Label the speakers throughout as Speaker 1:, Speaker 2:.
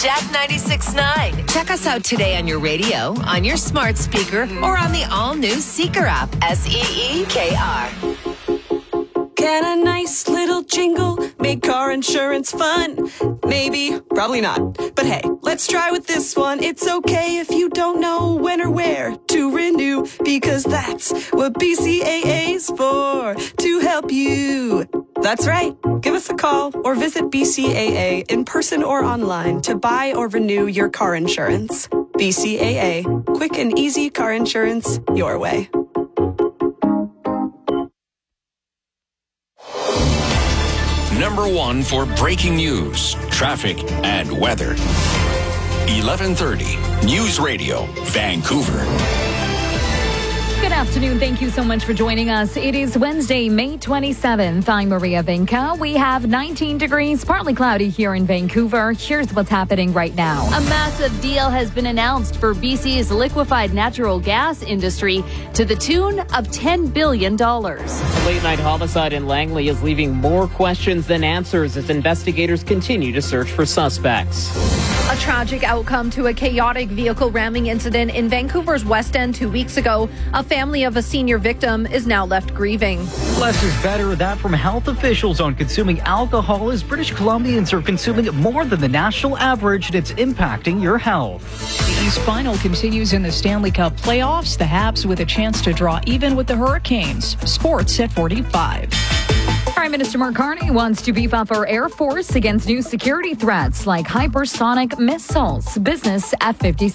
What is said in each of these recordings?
Speaker 1: Jack 96.9. Check us out today on your radio, on your smart speaker, or on the all-new Seeker app. SEEKR.
Speaker 2: Can a nice little jingle make car insurance fun? Maybe, probably not. But hey, let's try with this one. It's okay if you don't know when or where to renew, because that's what BCAA's for, to help you. That's right. Give us a call or visit BCAA in person or online to buy or renew your car insurance. BCAA. Quick and easy car insurance your way.
Speaker 3: Number one for breaking news, traffic, and weather. 1130 News Radio, Vancouver.
Speaker 4: Good afternoon. Thank you so much for joining us. It is Wednesday, May 27th. I'm Maria Vinca. We have 19 degrees, partly cloudy here in Vancouver. Here's what's happening right now.
Speaker 5: A massive deal has been announced for BC's liquefied natural gas industry to the tune of $10 billion.
Speaker 6: A late-night homicide in Langley is leaving more questions than answers as investigators continue to search for suspects.
Speaker 7: A tragic outcome to a chaotic vehicle ramming incident in Vancouver's West End 2 weeks ago. A family of a senior victim is now left grieving.
Speaker 8: Less is better. That from health officials on consuming alcohol as British Columbians are consuming more than the national average, and it's impacting your health.
Speaker 9: The East Final continues in the Stanley Cup playoffs. The Habs with a chance to draw even with the Hurricanes. Sports at 45.
Speaker 4: Prime Minister Mark Carney wants to beef up our Air Force against new security threats like hypersonic missiles. Business at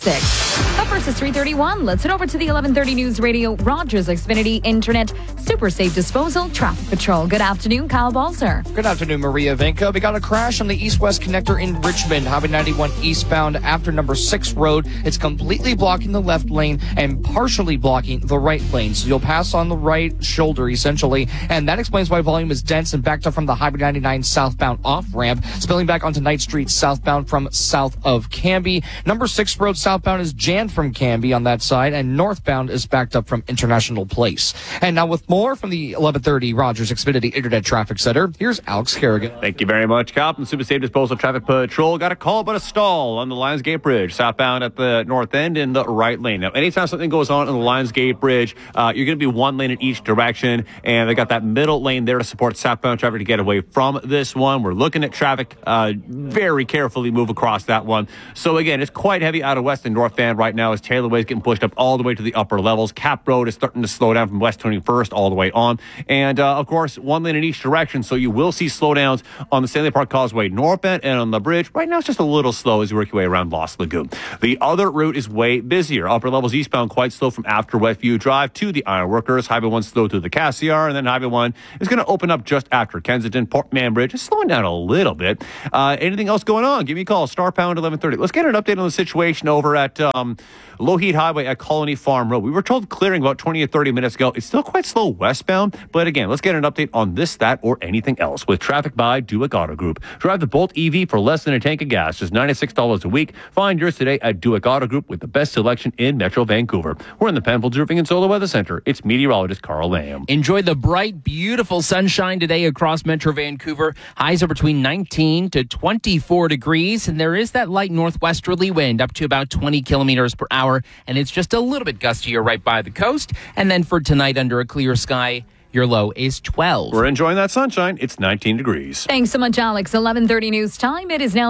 Speaker 4: 56. Up versus 331. Let's head over to the 1130 News Radio Rogers Xfinity Internet Super Safe Disposal Traffic Patrol. Good afternoon, Kyle Balzer.
Speaker 10: Good afternoon, Maria Vinca. We got a crash on the east-west connector in Richmond, Highway 91 eastbound after number 6 road. It's completely blocking the left lane and partially blocking the right lane. So you'll pass on the right shoulder, essentially, and that explains why volume is dense and backed up from the Highway 99 southbound off-ramp, spilling back onto Knight Street southbound from south of Cambie. Number 6 road southbound is jammed from Cambie on that side, and northbound is backed up from International Place. And now with more from the 1130 Rogers Xfinity Internet Traffic Center, here's Alex Kerrigan.
Speaker 11: Thank you very much, Cal. From Super Safe Disposal Traffic Patrol. Got a call about a stall on the Lionsgate Bridge, southbound at the north end in the right lane. Now, anytime something goes on the Lionsgate Bridge, you're going to be one lane in each direction, and they got that middle lane there to support southbound traffic to get away from this one. We're looking at traffic very carefully move across that one. So again, it's quite heavy out of west and north end right now as Taylor Way is getting pushed up all the way to the upper levels. Cap Road is starting to slow down from West 21st all the way on. And of course, one lane in each direction. So you will see slowdowns on the Stanley Park Causeway northbound and on the bridge. Right now, it's just a little slow as you work your way around Lost Lagoon. The other route is way busier. Upper levels eastbound quite slow from after Westview Drive to the Ironworkers. Highway 1 slow through the Cassiar, and then Highway 1 is going to open up just after Kensington. Port Mann Bridge is slowing down a little bit. Anything else going on? Give me a call. Star Pound 1130. Let's get an update on the situation over at Lougheed Highway at Colony Farm Road. We were told clearing about 20 or 30 minutes ago. It's still quite slow westbound, but again, let's get an update on this, that, or anything else with traffic by Duick Auto Group. Drive the Bolt EV for less than a tank of gas, just $96 a week. Find yours today at Duick Auto Group with the best selection in Metro Vancouver. We're in the Penfolds Roofing and Solar Weather Center. It's meteorologist Carl Lamb.
Speaker 12: Enjoy the bright, beautiful sunshine today across Metro Vancouver. Highs are between 19 to 24 degrees, and there is that light northwesterly wind up to about 20 kilometers per hour, and it's just a little bit gustier right by the coast. And then for tonight, under a clear sky, your low is 12.
Speaker 11: We're enjoying that sunshine. It's 19 degrees.
Speaker 4: Thanks so much, Alex. 11:30 news time. It is now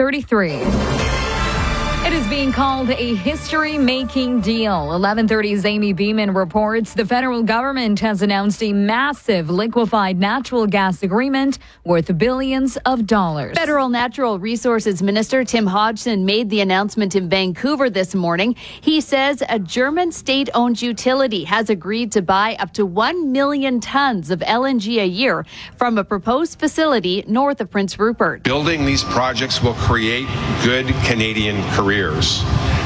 Speaker 4: 3:33. It is being called a history-making deal. 1130's Amy Beeman reports the federal government has announced a massive liquefied natural gas agreement worth billions of dollars.
Speaker 5: Federal Natural Resources Minister Tim Hodgson made the announcement in Vancouver this morning. He says a German state-owned utility has agreed to buy up to 1 million tons of LNG a year from a proposed facility north of Prince Rupert.
Speaker 13: Building these projects will create good Canadian careers.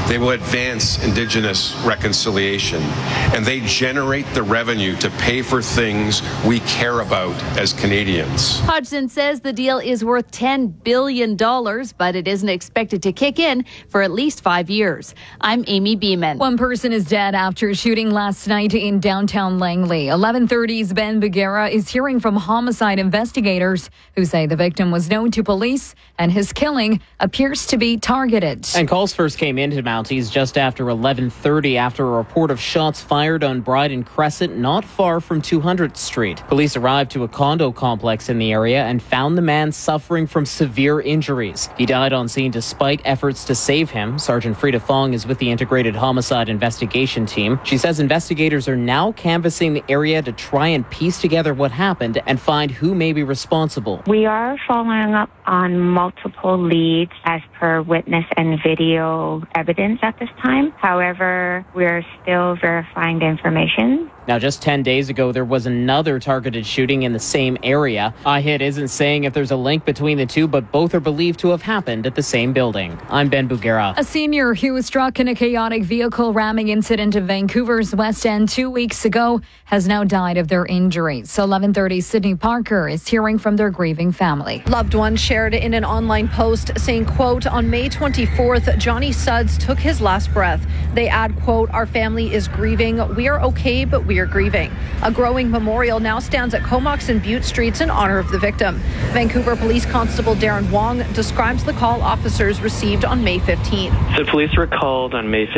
Speaker 13: They will advance Indigenous reconciliation, and they generate the revenue to pay for things we care about as Canadians.
Speaker 5: Hodgson says the deal is worth $10 billion, but it isn't expected to kick in for at least 5 years. I'm Amy Beeman.
Speaker 4: One person is dead after shooting last night in downtown Langley. 11:30's Ben Bugera is hearing from homicide investigators who say the victim was known to police and his killing appears to be targeted.
Speaker 6: And calls first came into Mounties just after 11:30 after a report of shots fired on Bryden Crescent not far from 200th Street. Police arrived to a condo complex in the area and found the man suffering from severe injuries. He died on scene despite efforts to save him. Sergeant Frida Fong is with the Integrated Homicide Investigation Team. She says investigators are now canvassing the area to try and piece together what happened and find who may be responsible.
Speaker 14: We are following up on multiple leads as per witness and video evidence at this time. However, we're still verifying the information.
Speaker 6: Now, just 10 days ago, there was another targeted shooting in the same area. IHIT isn't saying if there's a link between the two, but both are believed to have happened at the same building. I'm Ben Bugera.
Speaker 4: A senior who was struck in a chaotic vehicle ramming incident in Vancouver's West End 2 weeks ago has now died of their injuries. 11:30, Sydney Parker is hearing from their grieving family.
Speaker 7: Loved ones shared in an online post saying, quote, on May 24th, Johnny Sudds took his last breath. They add, quote, our family is grieving. We are okay, but we are grieving. A growing memorial now stands at Comox and Butte Streets in honor of the victim. Vancouver Police Constable Darren Wong describes the call officers received on May 15th.
Speaker 15: The police were called on May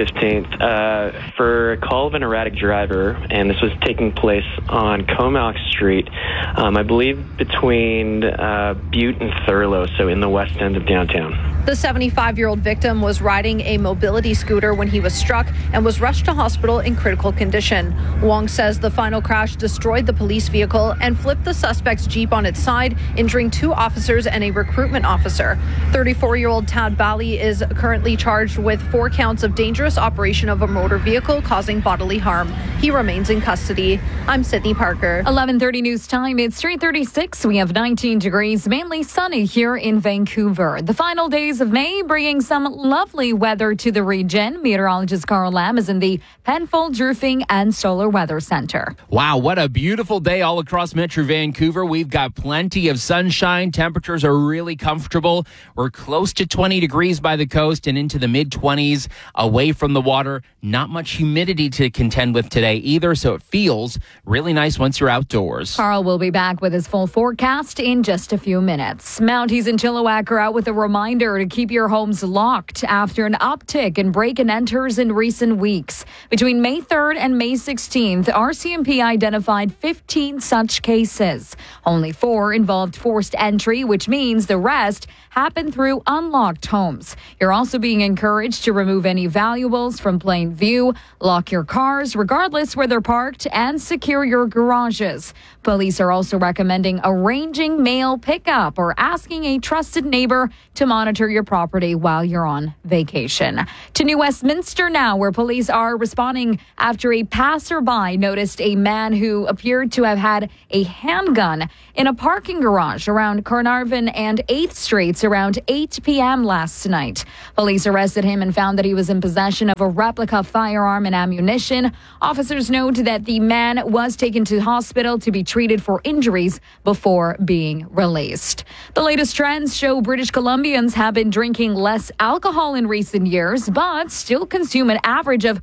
Speaker 15: 15th for a call of an erratic driver, and this was taking place on Comox Street, I believe between Butte and Thurlow, so in the west end of downtown.
Speaker 7: The 75-year-old victim was riding a mobility scooter when he was struck and was rushed to hospital in critical condition. Wong says the final crash destroyed the police vehicle and flipped the suspect's Jeep on its side, injuring 2 officers and a recruitment officer. 34-year-old Tad Bally is currently charged with 4 counts of dangerous operation of a motor vehicle causing bodily harm. He remains in custody. I'm Sydney Parker.
Speaker 4: 11:30 news time. It's 3:36. We have 19 degrees, mainly sunny here in Vancouver. The final days of May bringing some lovely weather to the region. Meteorologist Carl Lam is in the Penfold Roofing and Solar Weather Center.
Speaker 12: Wow, what a beautiful day all across Metro Vancouver. We've got plenty of sunshine. Temperatures are really comfortable. We're close to 20 degrees by the coast and into the mid-20s away from the water. Not much humidity to contend with today either, so it feels really nice once you're outdoors.
Speaker 4: Carl will be back with his full forecast in just a few minutes. Mounties and Chilliwack are out with a reminder to keep your homes locked after an uptick in break-and-enters in recent weeks. Between May 3rd and May 16th, RCMP identified 15 such cases. Only 4 involved forced entry, which means the rest happened through unlocked homes. You're also being encouraged to remove any valuables from plain view, lock your cars regardless where they're parked, and secure your garages. Police are also recommending arranging mail pickup or asking a trusted neighbor to monitor your property while you're on vacation. To New Westminster now, where police are responding after a passerby noticed a man who appeared to have had a handgun in a parking garage around Carnarvon and 8th Streets around 8 p.m. last night. Police arrested him and found that he was in possession of a replica firearm and ammunition. Officers note that the man was taken to hospital to be treated for injuries before being released. The latest trends show British Columbians have been drinking less alcohol in recent years, but still consume an average of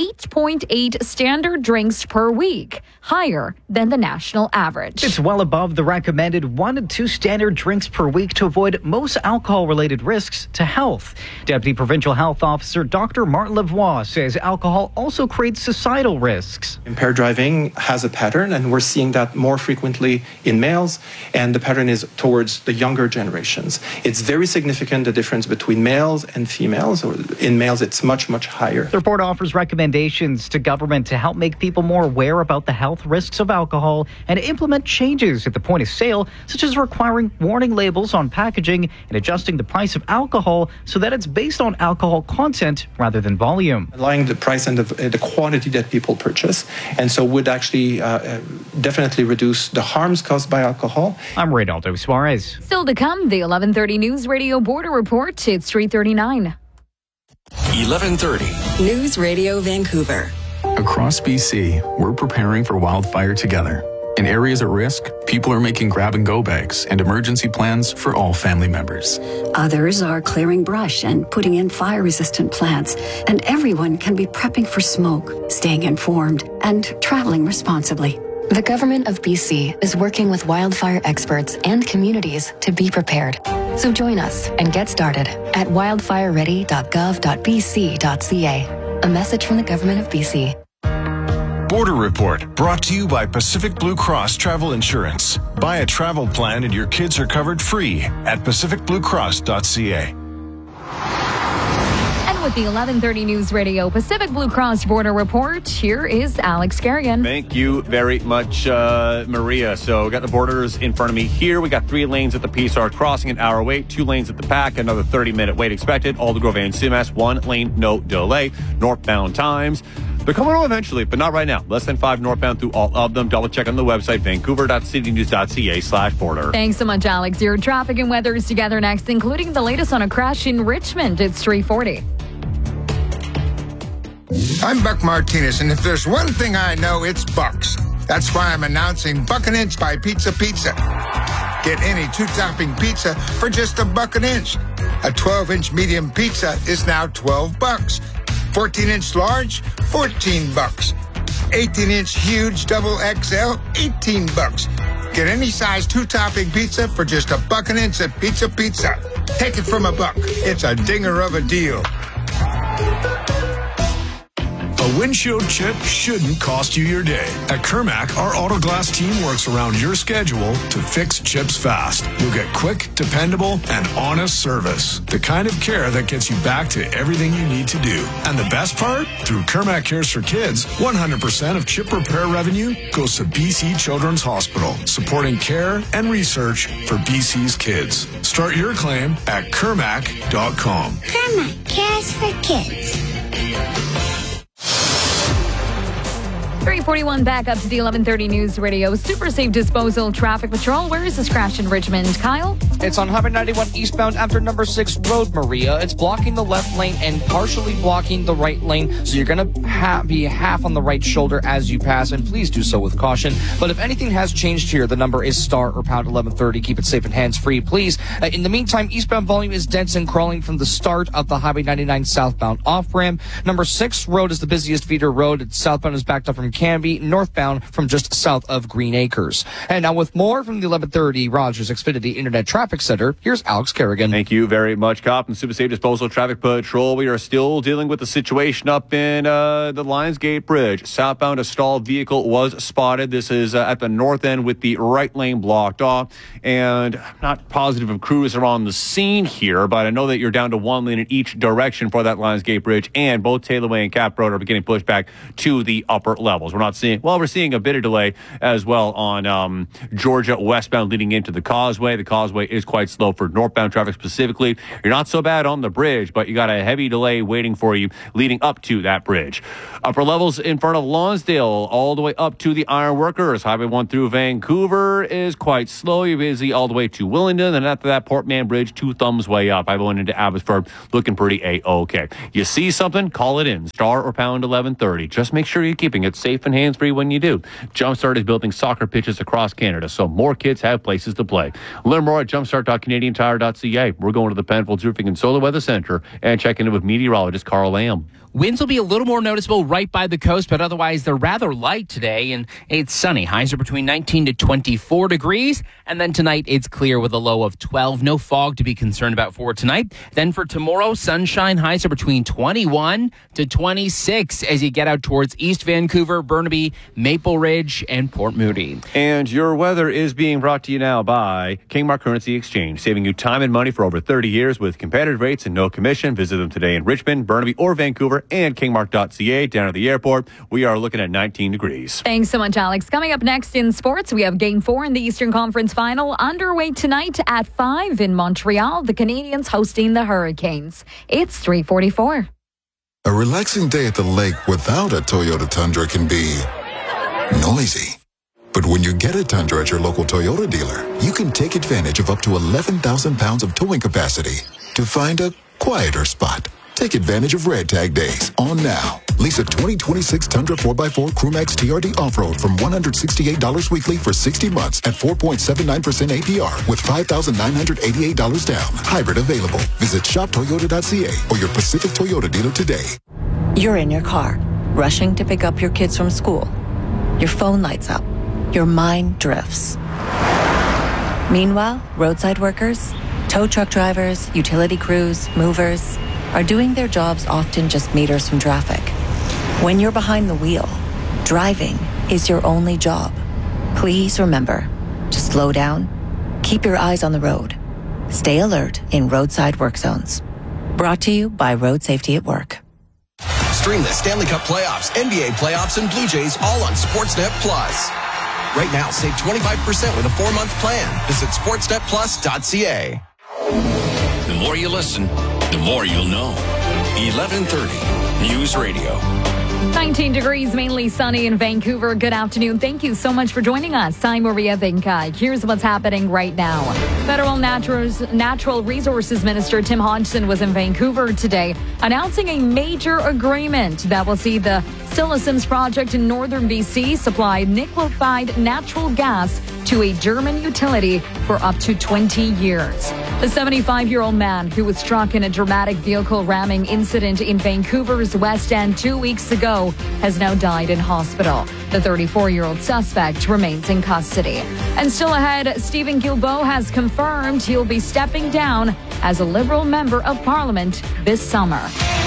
Speaker 4: 8.8 standard drinks per week, higher than the national average.
Speaker 8: It's well above the recommended 1 to 2 standard drinks per week to avoid most alcohol-related risks to health. Deputy Provincial Health Officer Dr. Martin Lavoie says alcohol also creates societal risks.
Speaker 16: Impaired driving has a pattern, and we're seeing that more frequently in males, and the pattern is towards the younger generations. It's very significant, the difference between males and females. In males, it's much, much higher.
Speaker 8: The report offers recommendations to government to help make people more aware about the health risks of alcohol and implement changes at the point of sale, such as requiring warning labels on packaging and adjusting the price of alcohol so that it's based on alcohol content rather than volume.
Speaker 16: Allowing the price and the quantity that people purchase, and so would actually definitely reduce the harms caused by alcohol.
Speaker 8: I'm Reynaldo Suarez.
Speaker 4: Still to come, the 11:30 News Radio Border Report. It's 3:39.
Speaker 3: 1130.
Speaker 17: News Radio Vancouver.
Speaker 18: Across BC, we're preparing for wildfire together. In areas at risk, people are making grab-and-go bags and emergency plans for all family members.
Speaker 19: Others are clearing brush and putting in fire-resistant plants. And everyone can be prepping for smoke, staying informed, and traveling responsibly.
Speaker 20: The Government of BC is working with wildfire experts and communities to be prepared. So join us and get started at wildfireready.gov.bc.ca. A message from the Government of BC.
Speaker 21: Border Report, brought to you by Pacific Blue Cross Travel Insurance. Buy a travel plan and your kids are covered free at pacificbluecross.ca.
Speaker 4: And with the 1130 News Radio Pacific Blue Cross Border Report, here is Alex Kerrigan.
Speaker 11: Thank you very much, Maria. So we got the borders in front of me here. We got 3 lanes at the PSR crossing, an hour wait, 2 lanes at the PAC, another 30-minute wait expected. Aldergrove and Sumas, 1 lane, no delay. Northbound times. They're coming on eventually, but not right now. Less than 5 northbound through all of them. Double check on the website, vancouver.citynews.ca/border.
Speaker 4: Thanks so much, Alex. Your traffic and weather is together next, including the latest on a crash in Richmond. It's 340.
Speaker 22: I'm Buck Martinez, and if there's one thing I know, it's Bucks. That's why I'm announcing Buck an Inch by Pizza Pizza. Get any 2-topping pizza for just $1 an inch. A 12-inch medium pizza is now $12. 14-inch large, $14. 18-inch huge double XL, $18. Get any size 2-topping pizza for just $1 an inch at Pizza Pizza. Take it from $1. It's a dinger of a deal.
Speaker 21: A windshield chip shouldn't cost you your day. At Kermac, our Autoglass team works around your schedule to fix chips fast. You'll get quick, dependable, and honest service. The kind of care that gets you back to everything you need to do. And the best part? Through Kermac Cares for Kids, 100% of chip repair revenue goes to BC Children's Hospital, supporting care and research for BC's kids. Start your claim at Kermac.com.
Speaker 23: Kermac Cares for Kids.
Speaker 4: 341 back up to the 1130 News Radio Super Safe Disposal Traffic Patrol. Where is this crash in Richmond, Kyle?
Speaker 10: It's on Highway 91 eastbound after number 6 Road, Maria. It's blocking the left lane and partially blocking the right lane, so you're going to be half on the right shoulder as you pass, and please do so with caution. But if anything has changed here, the number is star or pound 1130. Keep it safe and hands-free, please. In the meantime, eastbound volume is dense and crawling from the start of the Highway 99 southbound off-ramp. Number 6 Road is the busiest feeder road. It's southbound is backed up from Canby, northbound from just south of Green Acres. And now with more from the 1130 Rogers Xfinity Internet Traffic Center, here's Alex Kerrigan.
Speaker 11: Thank you very much, Cop and Super Safe Disposal Traffic Patrol. We are still dealing with the situation up in the Lionsgate Bridge. Southbound, a stalled vehicle was spotted. This is at the north end with the right lane blocked off. And I'm not positive if crews are on the scene here, but I know that you're down to 1 lane in each direction for that Lionsgate Bridge, and both Taylorway and Cap Road are getting pushed back to the upper levels. We're seeing a bit of delay as well on Georgia westbound leading into the Causeway. The Causeway is quite slow for northbound traffic specifically. You're not so bad on the bridge, but you got a heavy delay waiting for you leading up to that bridge. Upper levels in front of Lonsdale all the way up to the Iron Workers. Highway 1 through Vancouver is quite slow. You're busy all the way to Willingdon, and after that, Port Mann Bridge, 2 thumbs way up. Highway 1 into Abbotsford looking pretty A-OK. You see something? Call it in. Star or pound 1130. Just make sure you're keeping it safe and hands-free when you do. Jumpstart is building soccer pitches across Canada, so more kids have places to play. Learn more at jumpstart.canadiantire.ca. We're going to the Penfolds Roofing and Solar Weather Center and checking in with meteorologist Carl Lamb.
Speaker 12: Winds will be a little more noticeable right by the coast, but otherwise they're rather light today, and it's sunny. Highs are between 19 to 24 degrees, and then tonight it's clear with a low of 12. No fog to be concerned about for tonight. Then for tomorrow, sunshine. Highs are between 21 to 26 as you get out towards East Vancouver, Burnaby, Maple Ridge, and Port Moody.
Speaker 11: And your weather is being brought to you now by Kingmark Currency Exchange, saving you time and money for over 30 years with competitive rates and no commission. Visit them today in Richmond, Burnaby, or Vancouver, and kingmark.ca. Down at the airport, we are looking at 19 degrees.
Speaker 4: Thanks so much, Alex. Coming up next in sports, we have Game 4 in the Eastern Conference Final underway tonight at 5 in Montreal. The Canadiens hosting the Hurricanes. It's 3:44.
Speaker 24: A relaxing day at the lake without a Toyota Tundra can be noisy. But when you get a Tundra at your local Toyota dealer, you can take advantage of up to 11,000 pounds of towing capacity to find a quieter spot. Take advantage of Red Tag Days on now. Lease a 2026 Tundra 4x4 Crewmax TRD Off-Road from $168 weekly for 60 months at 4.79% APR with $5,988 down. Hybrid available. Visit shoptoyota.ca or your Pacific Toyota dealer today.
Speaker 1: You're in your car, rushing to pick up your kids from school. Your phone lights up. Your mind drifts. Meanwhile, roadside workers, tow truck drivers, utility crews, movers are doing their jobs often just meters from traffic. When you're behind the wheel, driving is your only job. Please remember to slow down, keep your eyes on the road, stay alert in roadside work zones. Brought to you by Road Safety at Work.
Speaker 2: Stream the Stanley Cup playoffs, NBA playoffs, and Blue Jays all on Sportsnet Plus. Right now, save 25% with a 4-month plan. Visit sportsnetplus.ca.
Speaker 3: The more you listen, the more you'll know. 1130 News Radio.
Speaker 4: 19 degrees, mainly sunny in Vancouver. Good afternoon. Thank you so much for joining us. I'm Maria Vinca. Here's what's happening right now. Federal Natural Resources Minister Tim Hodgson was in Vancouver today, announcing a major agreement that will see the Silesims project in northern BC supply liquefied natural gas to a German utility for up to 20 years. The 75-year-old man who was struck in a dramatic vehicle ramming incident in Vancouver's West End 2 weeks ago has now died in hospital. The 34-year-old suspect remains in custody. And still ahead, Stephen Guilbeault has confirmed he'll be stepping down as a Liberal member of Parliament this summer.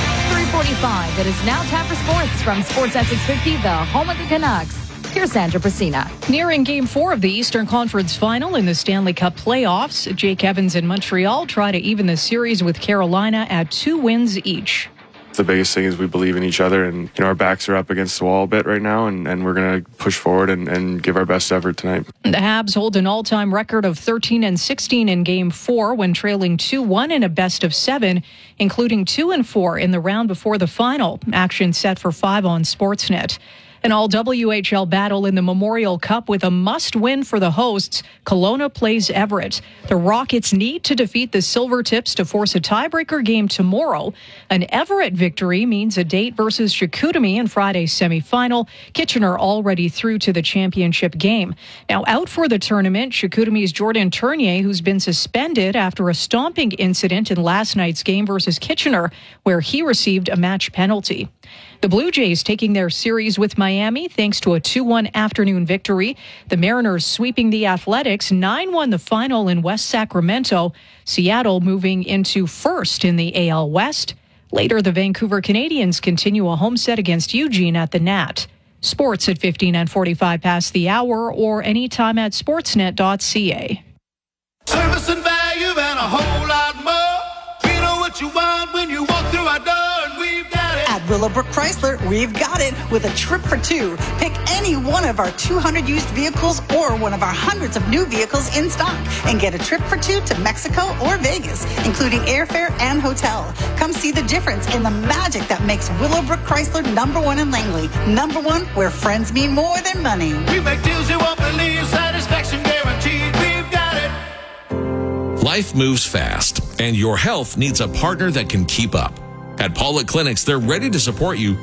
Speaker 4: 3:45. It is now time for sports from Sportsnet 650, the home of the Canucks. Here's Sandra Pacina.
Speaker 9: Nearing Game 4 of the Eastern Conference Final in the Stanley Cup playoffs, Jake Evans in Montreal try to even the series with Carolina at 2 wins each.
Speaker 17: The biggest thing is we believe in each other, and our backs are up against the wall a bit right now, and we're going to push forward and give our best effort tonight.
Speaker 9: The Habs hold an all-time record of 13-16 in Game 4 when trailing 2-1 in a best-of-7, including 2-4 in the round before the final. Action set for 5 on Sportsnet. An all-WHL battle in the Memorial Cup with a must-win for the hosts. Kelowna plays Everett. The Rockets need to defeat the Silvertips to force a tiebreaker game tomorrow. An Everett victory means a date versus Chicoutimi in Friday's semifinal. Kitchener already through to the championship game. Now out for the tournament, Chicoutimi's Jordan Tournier, who's been suspended after a stomping incident in last night's game versus Kitchener, where he received a match penalty. The Blue Jays taking their series with Miami thanks to a 2-1 afternoon victory. The Mariners sweeping the Athletics, 9-1 the final in West Sacramento. Seattle moving into first in the AL West. Later, the Vancouver Canadians continue a home set against Eugene at the Nat. Sports at 15 and 45 past the hour or anytime at sportsnet.ca.
Speaker 25: Service and value and a whole lot more. We know what you want when you walk through our door, and we've got it.
Speaker 26: At Willowbrook Chrysler, we've got it with a trip for 2. Pick any one of our 200 used vehicles or one of our hundreds of new vehicles in stock and get a trip for 2 to Mexico or Vegas, including airfare and hotel. Come see the difference in the magic that makes Willowbrook Chrysler #1 in Langley. #1 where friends mean more than money.
Speaker 25: We make deals you won't believe, satisfaction guaranteed. We've got it.
Speaker 27: Life moves fast, and your health needs a partner that can keep up. At Paulette Clinics, they're ready to support you